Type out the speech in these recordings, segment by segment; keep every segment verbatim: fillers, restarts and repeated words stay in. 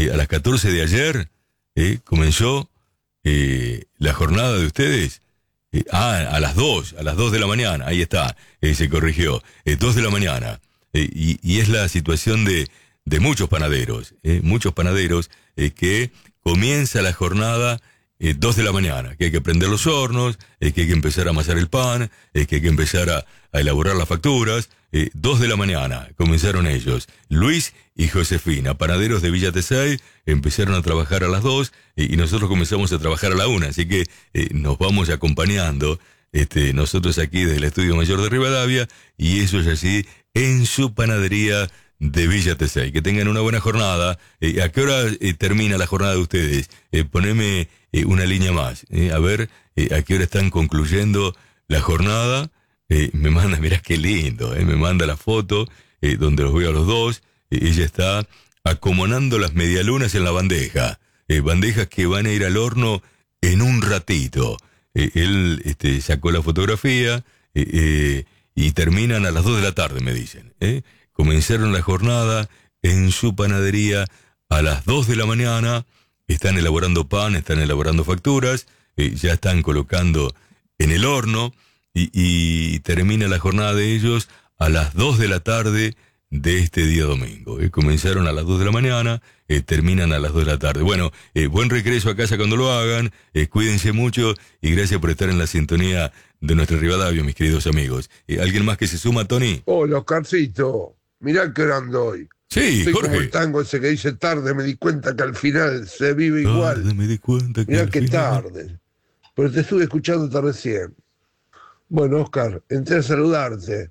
eh, a las catorce de ayer, eh, comenzó eh, la jornada de ustedes. Eh, ah, a las dos, a las dos de la mañana, ahí está, eh, se corrigió, eh, dos de la mañana. Eh, y, y es la situación de, de muchos panaderos, eh, muchos panaderos eh, que comienza la jornada eh, dos de la mañana, que hay que prender los hornos, eh, que hay que empezar a amasar el pan, eh, que hay que empezar a, a elaborar las facturas. Eh, dos de la mañana comenzaron ellos, Luis y Josefina, panaderos de Villa Tesey, empezaron a trabajar a las dos eh, y nosotros comenzamos a trabajar a la una, así que eh, nos vamos acompañando, este, nosotros aquí desde el Estudio Mayor de Rivadavia y ellos así en su panadería de Villa Tesey. Que tengan una buena jornada. Eh, ¿A qué hora eh, termina la jornada de ustedes? Eh, poneme eh, una línea más, eh, a ver eh, a qué hora están concluyendo la jornada. Eh, me manda, mirá qué lindo, eh, me manda la foto eh, donde los veo a los dos. Eh, ella está acomodando las medialunas en la bandeja, eh, bandejas que van a ir al horno en un ratito. Eh, él este, sacó la fotografía eh, eh, y terminan a las dos de la tarde, me dicen. Eh. Comenzaron la jornada en su panadería a las dos de la mañana, están elaborando pan, están elaborando facturas, eh, ya están colocando en el horno. Y, y termina la jornada de ellos a las dos de la tarde de este día domingo. Eh, comenzaron a las dos de la mañana, eh, terminan a las dos de la tarde. Bueno, eh, buen regreso a casa cuando lo hagan, eh, cuídense mucho y gracias por estar en la sintonía de nuestra Rivadavia, mis queridos amigos. Eh, ¿Alguien más que se suma, Tony? Hola, Oscarcito. Mirá qué hora ando hoy. Sí, Estoy Jorge. como el tango ese que dice tarde, me di cuenta que al final se vive igual. Tarde me di cuenta que Mirá al qué final... tarde. Pero te estuve escuchándote recién. Bueno, Oscar, entré a saludarte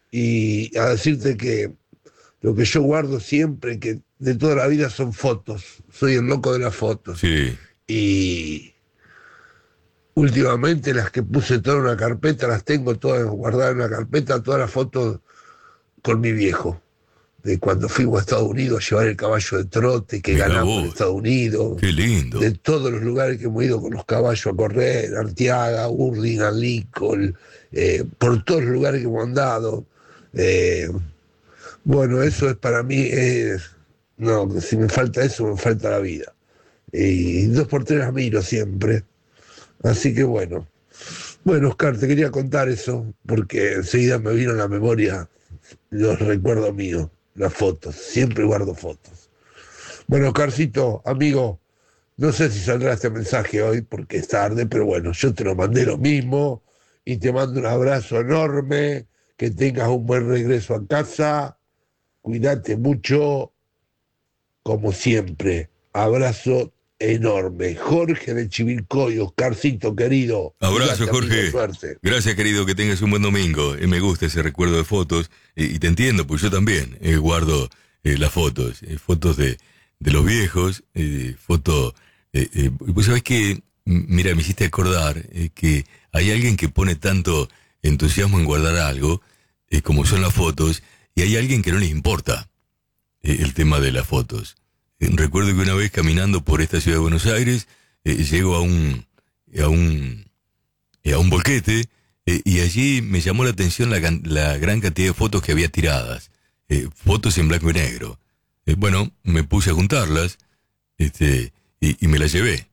y a decirte que lo que yo guardo siempre, que de toda la vida son fotos. Soy el loco de las fotos. Sí. Y últimamente las que puse todas en una carpeta, las tengo todas guardadas en una carpeta, todas las fotos con mi viejo. De cuando fuimos a Estados Unidos a llevar el caballo de trote, que Mirá ganamos vos. en Estados Unidos. Qué lindo. De todos los lugares que hemos ido con los caballos a correr, Arteaga, Urlingan, Lincoln, eh, por todos los lugares que hemos andado. Eh, bueno, eso es para mí, es, no, si me falta eso, me falta la vida. Y dos por tres las miro siempre. Así que bueno. Bueno, Oscar, te quería contar eso, porque enseguida me vino a la memoria los recuerdos míos, las fotos. Siempre guardo fotos. Bueno, Oscarcito, amigo, no sé si saldrá este mensaje hoy porque es tarde, pero bueno, yo te lo mandé lo mismo y te mando un abrazo enorme, que tengas un buen regreso a casa, cuídate mucho, como siempre. Abrazo enorme. Jorge de Chivilcoy, Oscarcito querido. Abrazo, Cuídate, Jorge. amigo, suerte. Gracias, querido, que tengas un buen domingo. Eh, me gusta ese recuerdo de fotos eh, y te entiendo, pues yo también eh, guardo eh, las fotos, eh, fotos de, de los viejos, eh, fotos... Eh, eh, pues sabes que, mira, me hiciste acordar eh, que hay alguien que pone tanto entusiasmo en guardar algo, eh, como son las fotos, y hay alguien que no les importa eh, el tema de las fotos. Eh, recuerdo que una vez caminando por esta ciudad de Buenos Aires, eh, llego a un... a un a un bolquete, eh, y allí me llamó la atención la, la gran cantidad de fotos que había tiradas, eh, fotos en blanco y negro. Eh, bueno, me puse a juntarlas, este, y, y me las llevé.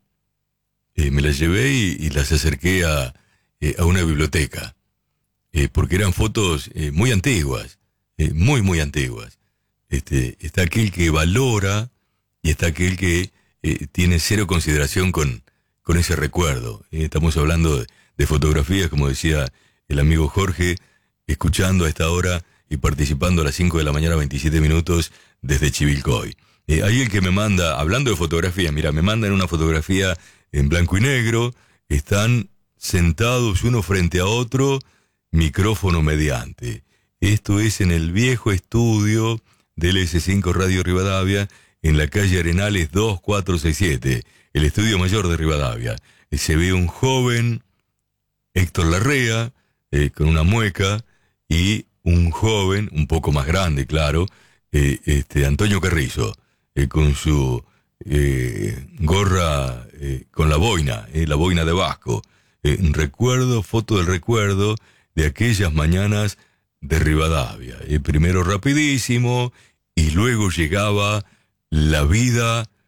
Eh, me las llevé y, y las acerqué a, eh, a una biblioteca, eh, porque eran fotos eh, muy antiguas, eh, muy, muy antiguas. Este, está aquel que valora y está aquel que eh, tiene cero consideración con, con ese recuerdo. Eh, estamos hablando de de fotografías, como decía el amigo Jorge, escuchando a esta hora y participando a las cinco de la mañana, veintisiete minutos, desde Chivilcoy. Eh, hay el que me manda, hablando de fotografía, mira, me mandan una fotografía en blanco y negro, están sentados uno frente a otro, micrófono mediante. Esto es en el viejo estudio del ese cinco Radio Rivadavia, en la calle Arenales dos cuatro seis siete, el estudio mayor de Rivadavia. Eh, se ve un joven... Héctor Larrea, eh, con una mueca, y un joven, un poco más grande, claro, eh, este Antonio Carrizo, eh, con su eh, gorra, eh, con la boina, eh, la boina de Vasco. Eh, recuerdo, foto del recuerdo de aquellas mañanas de Rivadavia. Eh, primero rapidísimo, y luego llegaba la vida